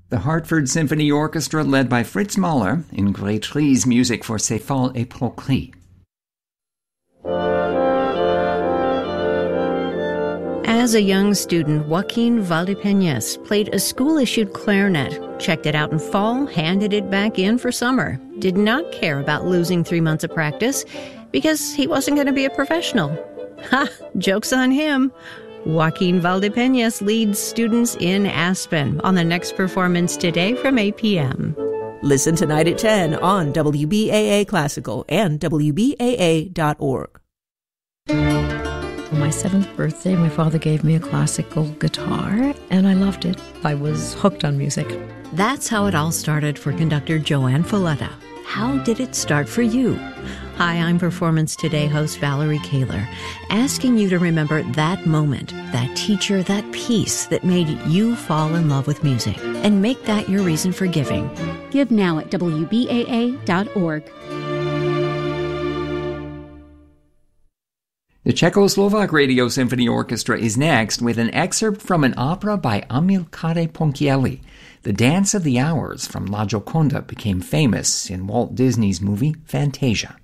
The Hartford Symphony Orchestra, led by Fritz Mahler, in Grétry's music for Céphale et Procris. As a young student, Joaquin Valdepeñas played a school-issued clarinet, checked it out in fall, handed it back in for summer. Did not care about losing 3 months of practice because he wasn't going to be a professional. Ha! Joke's on him. Joaquin Valdepeñas leads students in Aspen on the next performance today from 8 p.m. Listen tonight at 10 on WBAA Classical and WBAA.org. On my 7th birthday, my father gave me a classical guitar, and I loved it. I was hooked on music. That's how it all started for conductor Joanne Folletta. How did it start for you? Hi, I'm Performance Today host Valerie Kaler, asking you to remember that moment, that teacher, that piece that made you fall in love with music, and make that your reason for giving. Give now at WBAA.org. The Czechoslovak Radio Symphony Orchestra is next with an excerpt from an opera by Amilcare Ponchielli. The Dance of the Hours from La Gioconda became famous in Walt Disney's movie Fantasia.